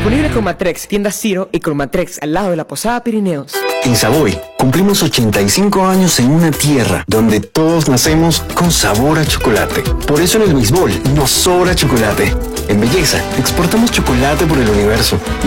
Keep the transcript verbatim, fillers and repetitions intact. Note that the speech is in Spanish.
Disponible con Matrex, tienda Ciro y con Matrex al lado de la Posada Pirineos. En Savoy cumplimos ochenta y cinco años en una tierra donde todos nacemos con sabor a chocolate. Por eso en el béisbol nos sobra chocolate. En belleza exportamos chocolate por el universo.